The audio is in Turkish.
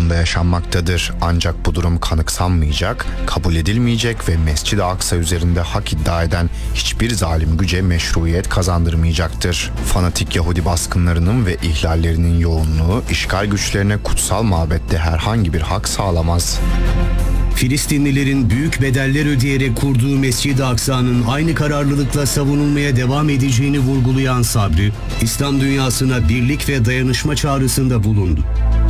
ruhunda yaşanmaktadır. Ancak bu durum kanıksanmayacak, kabul edilmeyecek ve Mescid-i Aksa üzerinde hak iddia eden hiçbir zalim güce meşruiyet kazandırmayacaktır. Fanatik Yahudi baskınlarının ve ihlallerinin yoğunluğu işgal güçlerine kutsal mabette herhangi bir hak sağlamaz. Filistinlilerin büyük bedeller ödeyerek kurduğu Mescid-i Aksa'nın aynı kararlılıkla savunulmaya devam edeceğini vurgulayan Sabri, İslam dünyasına birlik ve dayanışma çağrısında bulundu.